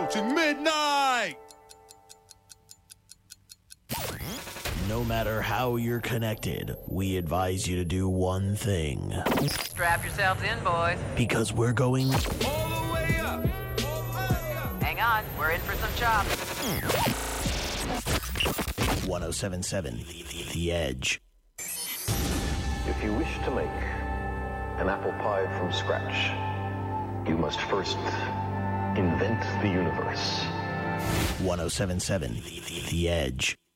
approaching midnight! No matter how you're connected, we advise you to do one thing. Strap yourselves in, boys. Because we're going All the way up! Hang on, we're in for some chops. 1077 The Edge. If you wish to make an apple pie from scratch, you must first invent the universe. 1077 The Edge.